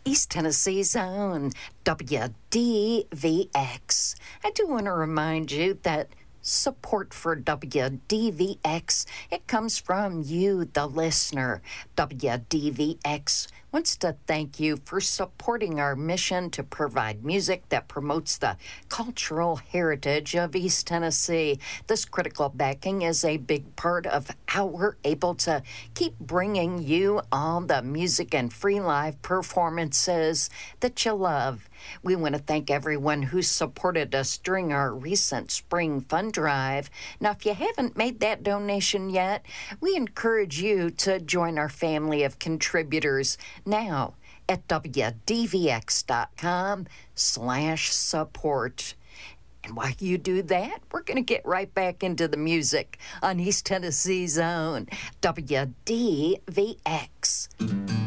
East Tennessee's own WDVX. I do want to remind you that support for WDVX, it comes from you, the listener. WDVX wants to thank you for supporting our mission to provide music that promotes the cultural heritage of East Tennessee. This critical backing is a big part of how we're able to keep bringing you all the music and free live performances that you love. We want to thank everyone who supported us during our recent spring fund drive. Now, if you haven't made that donation yet, we encourage you to join our family of contributors now at wdvx.com/support. And while you do that, we're going to get right back into the music on East Tennessee's own WDVX.